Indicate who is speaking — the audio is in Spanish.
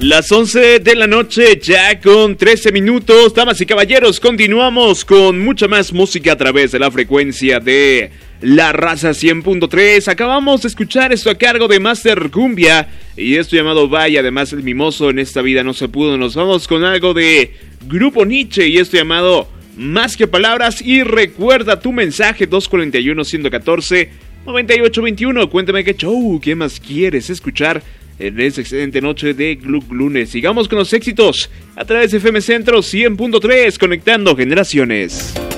Speaker 1: Las 11 de la noche, ya con 13 minutos. Damas y caballeros, continuamos con mucha más música a través de la frecuencia de La Raza 100.3. Acabamos de escuchar esto a cargo de Master Cumbia y esto llamado Vaya. Además, el mimoso en esta vida no se pudo. Nos vamos con algo de Grupo Nietzsche y esto llamado Más que Palabras. Y recuerda tu mensaje 241-114-9821. Cuéntame qué show, qué más quieres escuchar en esta excelente noche de Glug Lunes. Sigamos con los éxitos a través de FM Centro 100.3, conectando generaciones.